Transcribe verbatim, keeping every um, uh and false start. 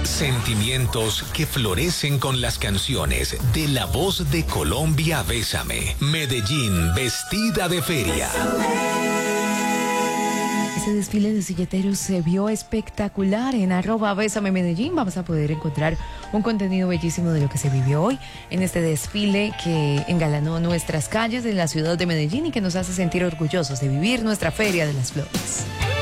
Sentimientos que florecen con las canciones de La Voz de Colombia, Bésame. Medellín, vestida de feria. Ese desfile de silleteros se vio espectacular en arroba Bésame Medellín. Vamos a poder encontrar un contenido bellísimo de lo que se vivió hoy en este desfile que engalanó nuestras calles de la ciudad de Medellín y que nos hace sentir orgullosos de vivir nuestra Feria de las Flores.